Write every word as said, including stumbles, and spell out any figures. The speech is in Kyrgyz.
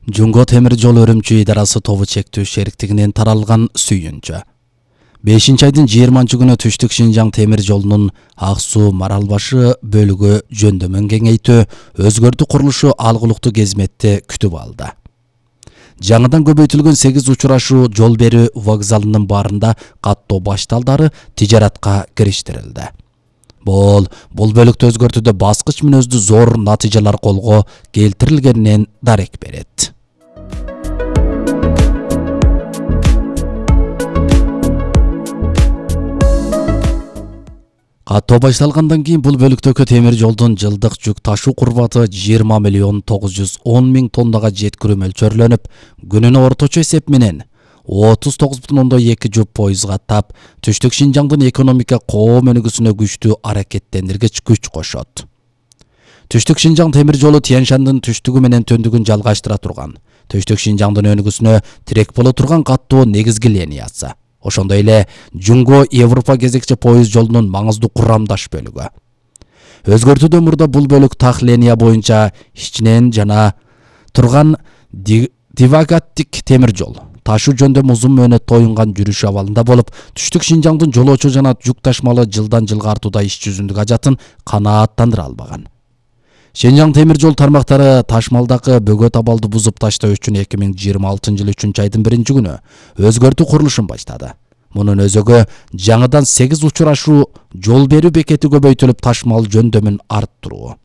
Жунго темир жол өрümчü идарасы тобу чектүү шериктигинен таралган сүйүнчө. бешинчи айдын жыйырманчы күнү Түштүк Шинжаң темир жолунун Ак Суу Маралбашы бөлүгү жөндөмүн кеңейтүү, өзгөртүү курулушу алгылыктуу кезметти күтүп алды. Жаңыдан көбөйтүлгөн сегиз учурашуу жол берүү вокзалынын баарында каттоо башталдары тижаратка кириштирилди. Бул бул бөлүктө өзгөртүүдө баскыч мүнөздүү зор натыйжалар колго келтирилгенинен дарек берет. Каттоо башталгандан кийин бул бөлүктөгү темир жолдун жылдык жүк ташуу курбаты жыйырма миллион тогуз жүз он миң тоннага жеткирүү мөлчөрлөнүп, күнүнө орточо эсеп менен отуз тогуз бүтүн ондон эки жүк пойыз каттап, Түштүк Шинжаңдын экономика коом өнүгүүсүнө күчтүү аракеттендиргич күч кошот. Түштүк Шинжаң темир жолу Тянь-Шандын түштүгү менен төндүгүн жалгаштыра турган, Түштүк Шинжаңдын өнүгүүсүнө тирек боло турган каттоо негизги линиясы. Ошондой эле Жунго Европа кезекчи пойыз жолунун маңыздуу курамдаш бөлүгү. Өзгөртүүдөн мурда бул бөлүк так линия боюнча ичинен жана турган дивагаттик темир жол. Ташуу жөндөм узун мөөнөт тоюнган жүрүш абалында болуп, Түштүк Шинжаңдын жолоочу жана жүк ташмалы жылдан жылга артууда иш жүзүндүк ажатын канааттандыра албаган. Шинжаң темир жол тармактары ташмалдагы бөгөт абалды бузуп таштоо үчүн эки миң жыйырма алтынчы жылы үчүнчү айдын биринчи күнү өзгөртүү курулушун баштады. Мунун өзөгү жаңыдан сегиз учурашуу жол берүү бекети көбөйтүлүп, ташмал жөндөмүн арттыруу.